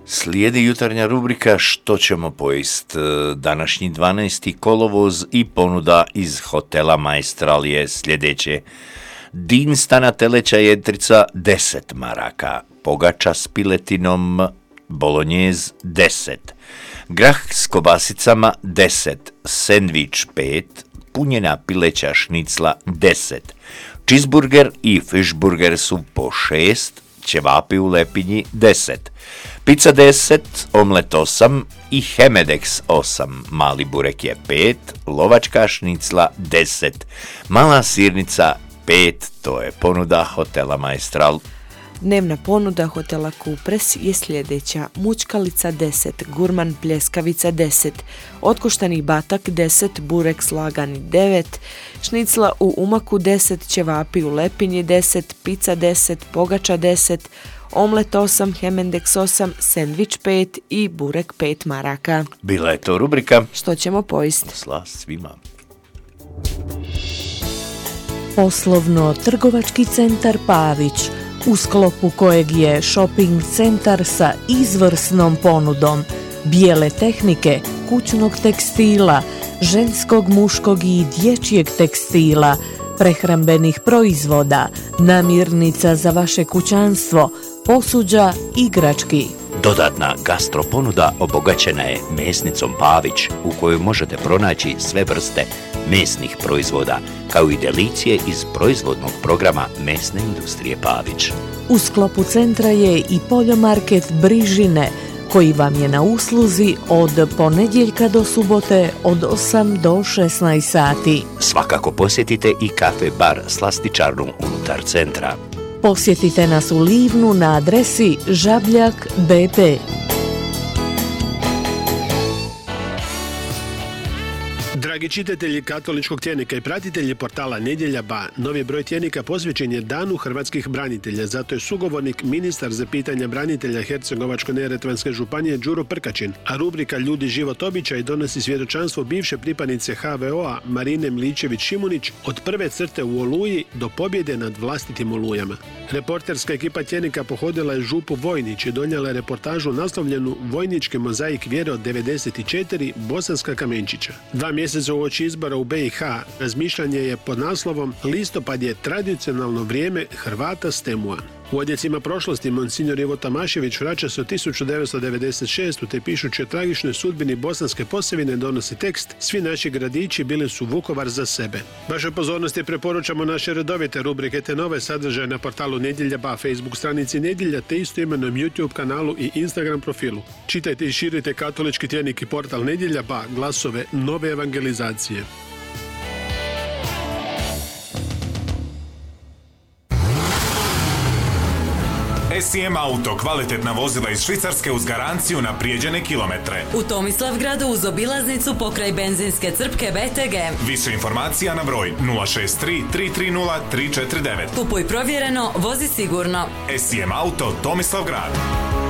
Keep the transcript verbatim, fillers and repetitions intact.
Slijedi jutarnja rubrika Što ćemo pojist. Današnji dvanaesti kolovoz i ponuda iz hotela Maestral je sljedeće. Dinstana teleća jedrica deset maraka, pogača s piletinom bolonjez deset, grah s kobasicama deset, sendvič pet, punjena pileća šnicla deset, cheeseburger i fishburger su po šest, ćevapi u lepinji deset, pizza deset, omlet osam i Hemedex osam, mali burek je pet, lovačka šnicla deset, mala sirnica pet, to je ponuda hotela Maestral. Dnevna ponuda hotela Kupres je sljedeća: mučkalica deset, gurman pljeskavica deset, otkoštani batak deset, burek slagani devet, šnicla u umaku deset, ćevapi u lepinji deset, pizza deset, pogača deset, omlet osam, Hemendex osam, sendvič pet i burek pet maraka. Bila je to rubrika Što ćemo pojist. Slast svima. Poslovno-trgovački centar Pavić, u sklopu kojeg je shopping centar sa izvrsnom ponudom bijele tehnike, kućnog tekstila, ženskog, muškog i dječjeg tekstila, prehrambenih proizvoda, namirnica za vaše kućanstvo, posuđa, igrački. Dodatna gastroponuda obogaćena je mesnicom Pavić, u kojoj možete pronaći sve vrste mesnih proizvoda, kao i delicije iz proizvodnog programa mesne industrije Pavić. U sklopu centra je i poljomarket Brižine, koji vam je na usluzi od ponedjeljka do subote od osam do šesnaest sati. Svakako posjetite i kafe bar Slastičarnu unutar centra. Posjetite nas u Livnu na adresi Žabljak B P. Dragi čitatelji katoličkog tjednika i pratitelji portala Nedjelja ba, novi broj tjednika posvećen je Danu hrvatskih branitelja, zato je sugovornik ministar za pitanja branitelja Hercegovačko-neretvanske županije Đuro Prkačin, a rubrika Ljudi, život, običaj donosi svjedočanstvo bivše pripadnice H V O-a Marine Mličević-Šimunić od prve crte u Oluji do pobjede nad vlastitim olujama. Reporterska ekipa tjednika pohodila je župu Vojnić i donijela je reportažu naslovljenu Vojnički mozaik vjere od devedeset četiri Bosanska Kamenčića. Dva mjeseca uoči izbora u B i H razmišljanje je pod naslovom Listopad je tradicionalno vrijeme Hrvata s Temua. U odjecima prošlosti Monsignor Ivo Tamašević vraća se u tisuću devetsto devedeset šeste. te pišući o tragičnoj sudbini Bosanske Posavine donosi tekst Svi naši gradići bili su Vukovar za sebe. Vašoj pozornosti preporučamo naše redovite rubrike te nove sadržaje na portalu Nedjelja ba, Facebook stranici Nedjelja te istoimenom YouTube kanalu i Instagram profilu. Čitajte i širite katolički tjednik i portal Nedjelja ba, glasove nove evangelizacije. S I M Auto, kvalitetna vozila iz Švicarske uz garanciju na prijeđene kilometre. U Tomislavgradu uz obilaznicu pokraj benzinske crpke B T G. Više informacija na broj nula šest tri tri tri nula tri četiri devet. Kupuj provjereno, vozi sigurno. S I M Auto, Tomislavgrad.